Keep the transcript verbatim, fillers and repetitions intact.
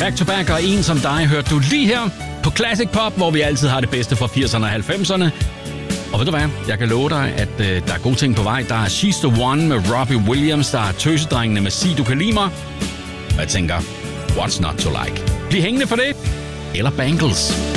Back to Back og En som dig hørte du lige her på Classic Pop, hvor vi altid har det bedste fra firserne og halvfemserne. Og ved du hvad, jeg kan love dig, at øh, der er gode ting på vej. Der er She's the One med Robbie Williams, der er Tøsedrengene med Sig Du Kan Lide Mig. Og jeg tænker, what's not to like? Bliv hængende for det. Eller Bangles.